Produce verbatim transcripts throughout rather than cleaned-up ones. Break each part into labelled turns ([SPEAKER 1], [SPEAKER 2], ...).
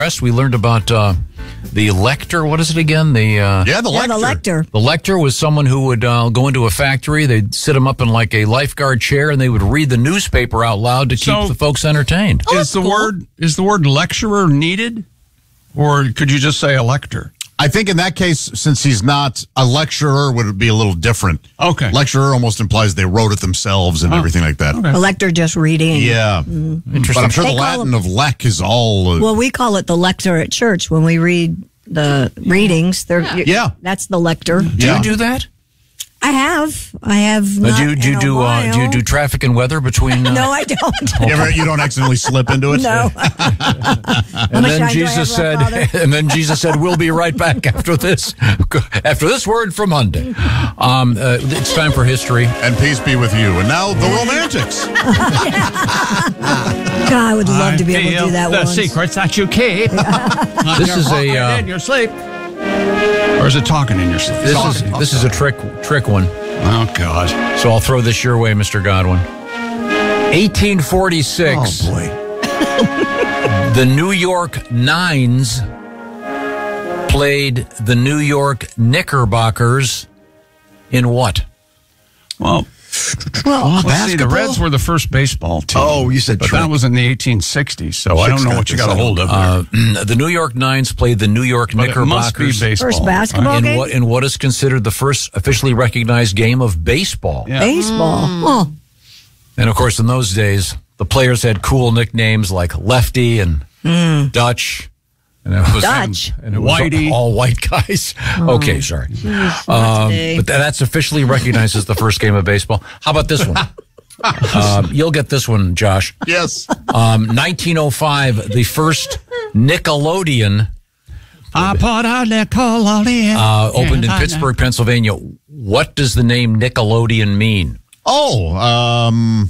[SPEAKER 1] We learned about uh, the lector. What is it again? The uh,
[SPEAKER 2] yeah, the
[SPEAKER 3] yeah,
[SPEAKER 2] lector.
[SPEAKER 3] the lector.
[SPEAKER 1] The lector was someone who would uh, go into a factory. They'd sit him up in like a lifeguard chair, and they would read the newspaper out loud to
[SPEAKER 4] So-
[SPEAKER 1] keep the folks entertained.
[SPEAKER 3] Oh,
[SPEAKER 4] is the
[SPEAKER 3] cool.
[SPEAKER 4] word is the word lecturer needed, or could you just say a lector?
[SPEAKER 2] I think in that case, since he's not a lecturer, would be a little different.
[SPEAKER 4] Okay.
[SPEAKER 2] Lecturer almost implies they wrote it themselves and
[SPEAKER 4] Oh,
[SPEAKER 2] everything like that.
[SPEAKER 4] okay.
[SPEAKER 3] The lector just reading.
[SPEAKER 2] Yeah.
[SPEAKER 1] Interesting.
[SPEAKER 2] But I'm sure
[SPEAKER 3] They
[SPEAKER 2] the
[SPEAKER 3] call
[SPEAKER 2] Latin of lec is all. Uh,
[SPEAKER 3] Well, we call it the lector at church when we read the readings. They're,
[SPEAKER 2] Yeah.
[SPEAKER 3] That's the lector.
[SPEAKER 1] Do
[SPEAKER 2] yeah.
[SPEAKER 1] you do that?
[SPEAKER 3] I have. I have.
[SPEAKER 1] Uh,
[SPEAKER 3] Not
[SPEAKER 1] do you, do you
[SPEAKER 3] in a
[SPEAKER 1] do uh, do you
[SPEAKER 3] while.
[SPEAKER 1] do traffic and weather between? Uh,
[SPEAKER 3] No, I don't.
[SPEAKER 2] You, ever, you don't accidentally slip into it?
[SPEAKER 3] No.
[SPEAKER 1] And
[SPEAKER 3] much
[SPEAKER 1] then
[SPEAKER 3] time do I
[SPEAKER 1] Jesus
[SPEAKER 3] have
[SPEAKER 1] said,
[SPEAKER 3] left, Father?
[SPEAKER 1] and then Jesus said, "We'll be right back after this, after this word from Monday." Um, uh, it's time for history.
[SPEAKER 2] And peace be with you. And now the Romantics.
[SPEAKER 3] God, I would love to be able to
[SPEAKER 4] feel
[SPEAKER 3] do that
[SPEAKER 4] the
[SPEAKER 3] once.
[SPEAKER 4] secrets that you keep.
[SPEAKER 1] This is a uh,
[SPEAKER 4] in your sleep, or is it talking in your sleep?
[SPEAKER 1] this is this is a trick trick one.
[SPEAKER 4] Oh God!
[SPEAKER 1] So I'll throw this your way, Mister Godwin. eighteen forty-six.
[SPEAKER 2] Oh, boy.
[SPEAKER 1] The New York Nines played the New York Knickerbockers in what?
[SPEAKER 4] Well,
[SPEAKER 3] Well,
[SPEAKER 4] let's see. The
[SPEAKER 2] basketball?
[SPEAKER 4] Reds were the first baseball team.
[SPEAKER 2] Oh, you said
[SPEAKER 4] but
[SPEAKER 2] trick.
[SPEAKER 4] that was in the eighteen sixties. So I don't know what you got a hold of.
[SPEAKER 1] Uh, the New York Nines played the New York
[SPEAKER 4] there. But it must be
[SPEAKER 1] Knickerbockers
[SPEAKER 4] baseball.
[SPEAKER 3] First basketball
[SPEAKER 1] in
[SPEAKER 3] game?
[SPEAKER 1] what in what is considered the first officially recognized game of baseball.
[SPEAKER 4] Yeah.
[SPEAKER 3] baseball. Oh,
[SPEAKER 1] And of course, in those days, the players had cool nicknames like Lefty and Dutch. And it was,
[SPEAKER 3] Dutch.
[SPEAKER 1] And it was
[SPEAKER 4] Whitey.
[SPEAKER 1] all white guys. Okay, sorry. Um,
[SPEAKER 3] day.
[SPEAKER 1] but tha- that's officially recognized as the first game of baseball. How about this one? um, you'll get this one, Josh.
[SPEAKER 2] Yes.
[SPEAKER 1] Um, nineteen oh five, the first Nickelodeon
[SPEAKER 4] I put a Nickelodeon.
[SPEAKER 1] uh, opened in
[SPEAKER 4] Yeah,
[SPEAKER 1] Pittsburgh, Pennsylvania. What does the name Nickelodeon mean?
[SPEAKER 2] Oh, um,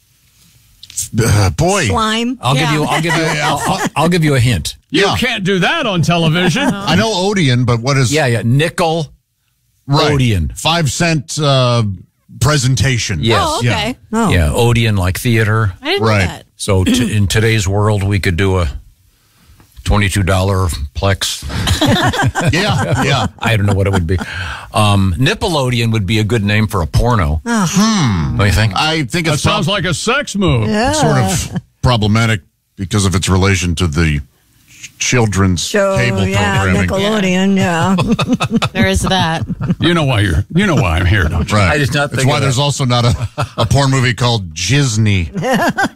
[SPEAKER 2] uh, boy.
[SPEAKER 3] slime.
[SPEAKER 1] I'll give you. I'll give you. I'll, I'll, I'll give you a hint.
[SPEAKER 4] You
[SPEAKER 2] Yeah.
[SPEAKER 4] can't do that on television.
[SPEAKER 2] I know Odeon, but what is
[SPEAKER 1] Yeah, yeah. Nickel.
[SPEAKER 2] right.
[SPEAKER 1] Odeon.
[SPEAKER 2] Five cent uh, presentation.
[SPEAKER 1] Yes.
[SPEAKER 5] Oh, okay.
[SPEAKER 3] Oh,
[SPEAKER 1] Yeah, Odeon like theater.
[SPEAKER 5] I didn't
[SPEAKER 2] Right.
[SPEAKER 5] know that.
[SPEAKER 1] So t- in today's world, we could do a twenty-two dollar plex.
[SPEAKER 2] Yeah, yeah.
[SPEAKER 1] I don't know what it would be. Um, Nickelodeon would be a good name for a porno.
[SPEAKER 3] Uh-huh.
[SPEAKER 1] Don't you think?
[SPEAKER 2] I think
[SPEAKER 4] That
[SPEAKER 2] it's
[SPEAKER 4] sounds
[SPEAKER 2] prob-
[SPEAKER 4] like a sex move.
[SPEAKER 2] sort of problematic because of its relation to the children's
[SPEAKER 3] show.
[SPEAKER 2] cable
[SPEAKER 3] Yeah,
[SPEAKER 2] programming.
[SPEAKER 3] Nickelodeon. Yeah.
[SPEAKER 5] There is that.
[SPEAKER 4] You know why you're. You know why I'm here, don't you?
[SPEAKER 2] Right.
[SPEAKER 1] I did not
[SPEAKER 2] That's
[SPEAKER 1] think
[SPEAKER 2] why
[SPEAKER 1] of
[SPEAKER 2] there's
[SPEAKER 1] that.
[SPEAKER 2] also not a, a porn movie called Disney.
[SPEAKER 6] You're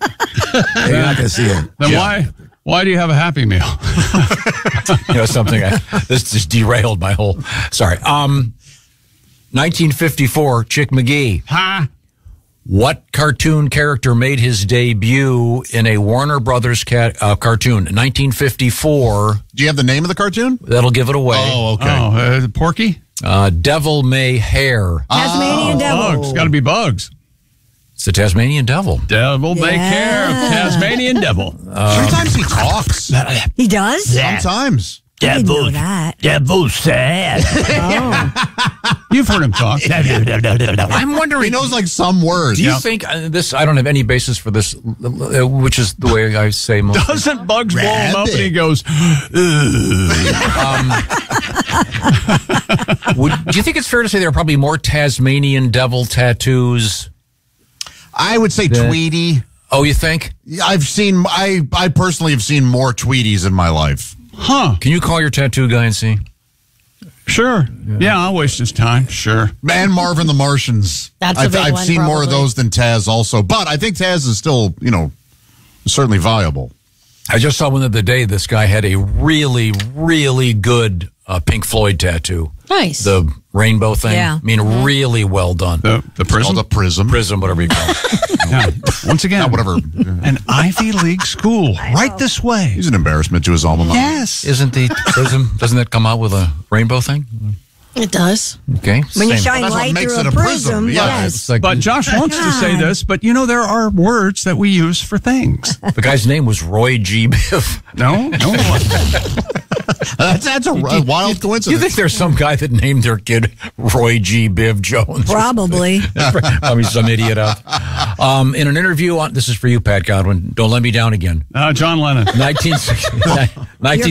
[SPEAKER 6] not going to see it.
[SPEAKER 4] Then
[SPEAKER 2] Yeah.
[SPEAKER 4] why? Why do you have a Happy Meal?
[SPEAKER 1] You know something? I, this just derailed my whole. Sorry. Um, nineteen fifty-four, Chick McGee.
[SPEAKER 4] Huh?
[SPEAKER 1] What cartoon character made his debut in a Warner Brothers cat, uh, cartoon? nineteen fifty-four.
[SPEAKER 2] Do you have the name of the cartoon?
[SPEAKER 1] That'll give it away.
[SPEAKER 2] Oh, okay.
[SPEAKER 4] Oh, uh, Porky?
[SPEAKER 1] Uh, Devil May Hare.
[SPEAKER 3] Tasmanian Devil.
[SPEAKER 4] Bugs. Got to be Bugs.
[SPEAKER 1] It's the Tasmanian Devil.
[SPEAKER 4] Devil May Care of
[SPEAKER 3] Yeah.
[SPEAKER 4] Tasmanian Devil.
[SPEAKER 2] Sometimes he talks.
[SPEAKER 3] He does?
[SPEAKER 2] Sometimes.
[SPEAKER 3] I didn't know that.
[SPEAKER 4] Devil sad.
[SPEAKER 3] Oh.
[SPEAKER 4] You've heard him talk.
[SPEAKER 1] I'm wondering.
[SPEAKER 2] He knows like some words.
[SPEAKER 1] Do you
[SPEAKER 2] Yeah.
[SPEAKER 1] think uh, this? I don't have any basis for this, uh, which is the way I say most.
[SPEAKER 4] Doesn't Bugs blow him up and he
[SPEAKER 2] Rabbit.
[SPEAKER 4] goes,
[SPEAKER 1] Would, do you think it's fair to say there are probably more Tasmanian Devil tattoos?
[SPEAKER 2] I would say
[SPEAKER 1] The-
[SPEAKER 2] Tweety.
[SPEAKER 1] Oh, you think?
[SPEAKER 2] I've seen, I, I personally have seen more Tweeties in my life.
[SPEAKER 4] huh?
[SPEAKER 1] Can you call your tattoo guy and see?
[SPEAKER 4] Sure. Yeah, I'll waste his time. Sure.
[SPEAKER 2] And Marvin the Martians.
[SPEAKER 5] That's a
[SPEAKER 2] I've,
[SPEAKER 5] big
[SPEAKER 2] I've
[SPEAKER 5] one,
[SPEAKER 2] seen more of
[SPEAKER 5] probably.
[SPEAKER 2] those than Taz also. But I think Taz is still, you know, certainly viable.
[SPEAKER 1] I just saw one the other day. This guy had a really, really good uh, Pink Floyd tattoo.
[SPEAKER 5] Nice.
[SPEAKER 1] The rainbow thing.
[SPEAKER 3] Yeah.
[SPEAKER 1] I mean, really well done.
[SPEAKER 4] The, the
[SPEAKER 2] Called
[SPEAKER 4] prison?
[SPEAKER 2] a prism.
[SPEAKER 1] Prism, whatever you call it.
[SPEAKER 4] Yeah. Once again,
[SPEAKER 2] Not whatever.
[SPEAKER 4] an Ivy League school. Right this way.
[SPEAKER 2] He's an embarrassment to his alma mater.
[SPEAKER 4] Yes.
[SPEAKER 1] Isn't the Prism, doesn't that come out with a rainbow thing?
[SPEAKER 5] It does.
[SPEAKER 1] Okay.
[SPEAKER 3] When you
[SPEAKER 1] same.
[SPEAKER 3] shine
[SPEAKER 2] That's what
[SPEAKER 3] light
[SPEAKER 2] makes
[SPEAKER 3] through
[SPEAKER 2] it
[SPEAKER 3] a
[SPEAKER 2] a prism.
[SPEAKER 3] prism,
[SPEAKER 2] Yeah,
[SPEAKER 1] It's
[SPEAKER 3] yes.
[SPEAKER 1] like
[SPEAKER 4] But Josh wants to say
[SPEAKER 3] God.
[SPEAKER 4] this, but you know, there are words that we use for things.
[SPEAKER 1] the guy's name was Roy G. Biv.
[SPEAKER 4] No? No.
[SPEAKER 2] That's, that's a, a wild
[SPEAKER 1] Do you
[SPEAKER 2] coincidence.
[SPEAKER 1] think there's some guy that named their kid Roy G. Biv Jones?
[SPEAKER 3] Probably.
[SPEAKER 1] Probably some idiot out. Um, in an interview on, this is for you, Pat Godwin. Don't let me down again.
[SPEAKER 4] Uh, John Lennon.
[SPEAKER 1] nineteen sixty, nineteen